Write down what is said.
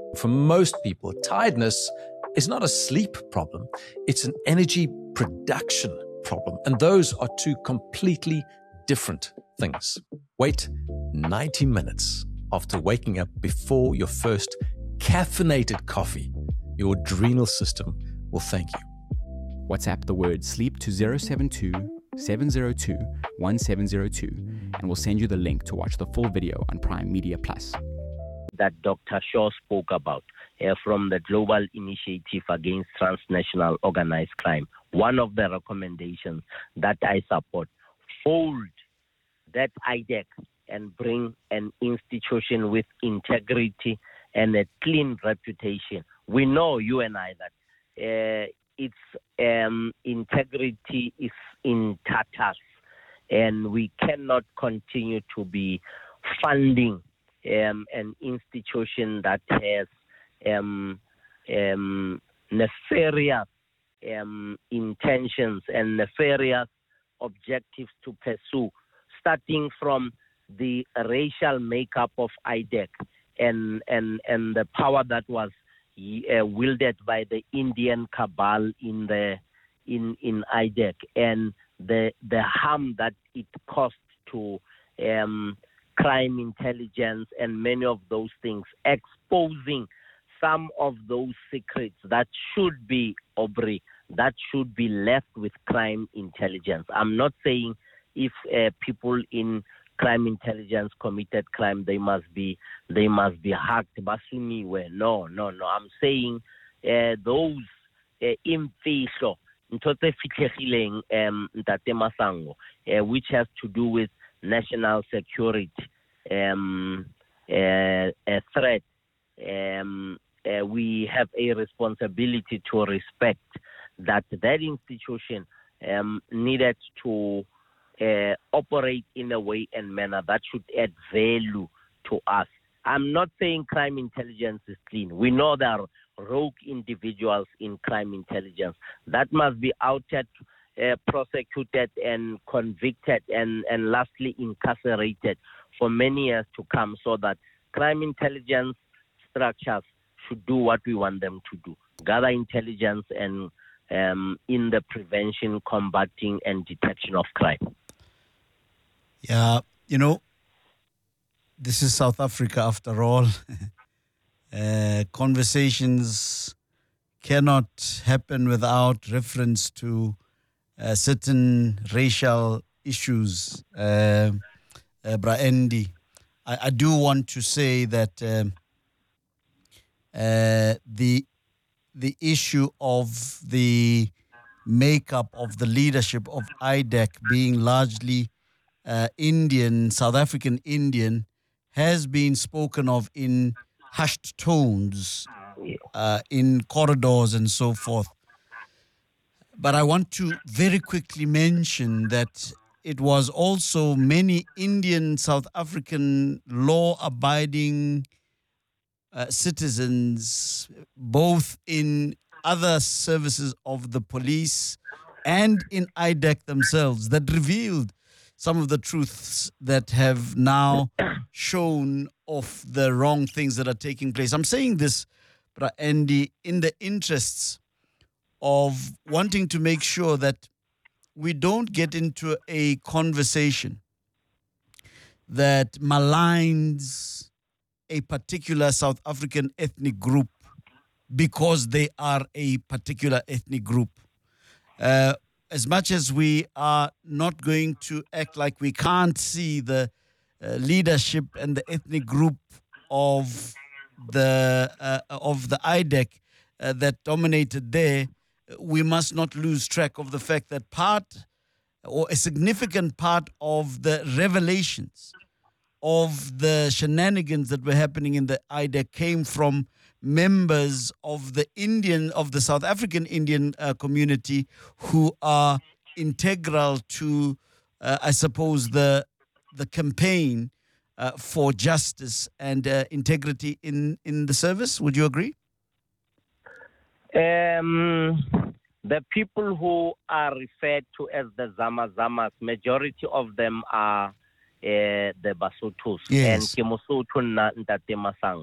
For most people, tiredness is not a sleep problem, it's an energy production problem. And those are two completely different things. Wait 90 minutes after waking up before your first caffeinated coffee. Your adrenal system will thank you. WhatsApp the word sleep to 072 702 1702 and we'll send you the link to watch the full video on Prime Media Plus. That Dr. Shaw spoke about from the Global Initiative Against Transnational Organized Crime. One of the recommendations that I support, fold that IDEC and bring an institution with integrity and a clean reputation. We know, you and I, that its integrity is in tatters, and we cannot continue to be funding an institution that has nefarious intentions and nefarious objectives to pursue, starting from the racial makeup of IDEC and the power that was wielded by the Indian cabal in IDEC, and the harm that it caused to crime intelligence and many of those things, exposing some of those secrets that should be, Aubrey, that should be left with crime intelligence. I'm not saying if people in crime intelligence committed crime, they must be hacked. Basuniwe. No. I'm saying those imfihlo, ntotse fitlhegileng Ntate Masango, which has to do with national security, a threat. We have a responsibility to respect that institution needed to operate in a way and manner that should add value to us. I'm not saying crime intelligence is clean. We know there are rogue individuals in crime intelligence that must be outed, prosecuted and convicted and lastly incarcerated for many years to come, so that crime intelligence structures should do what we want them to do: gather intelligence and in the prevention, combating and detection of crime. Yeah, this is South Africa after all. Conversations cannot happen without reference to certain racial issues. Braendi, I do want to say that the issue of the makeup of the leadership of IDEC being largely Indian, South African Indian, has been spoken of in hushed tones in corridors and so forth. But I want to very quickly mention that it was also many Indian South African law-abiding citizens, both in other services of the police and in IDEC themselves, that revealed some of the truths that have now shown of the wrong things that are taking place. I'm saying this, Andy, in the interests of wanting to make sure that we don't get into a conversation that maligns a particular South African ethnic group because they are a particular ethnic group. As much as we are not going to act like we can't see the leadership and the ethnic group of the IDEC that dominated there, we must not lose track of the fact that a significant part of the revelations of the shenanigans that were happening in the IDEC came from members of the South African Indian community who are integral to, I suppose, the campaign for justice and integrity in the service. Would you agree? The people who are referred to as the Zamazamas, majority of them are the Basotos. Yes. And Ke Mosotho nna Ntate Masango.